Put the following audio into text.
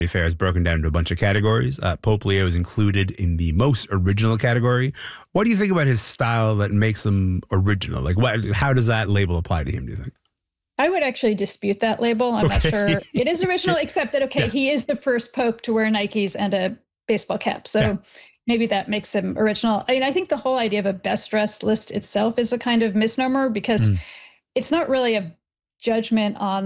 Fair is broken down into a bunch of categories. Pope Leo is included in the most original category. What do you think about his style that makes him original? Like, how does that label apply to him, do you think? I would actually dispute that label. I'm not sure it is original, except that, he is the first Pope to wear Nikes and a baseball cap. So maybe that makes him original. I mean, I think the whole idea of a best dressed list itself is a kind of misnomer because it's not really a judgment on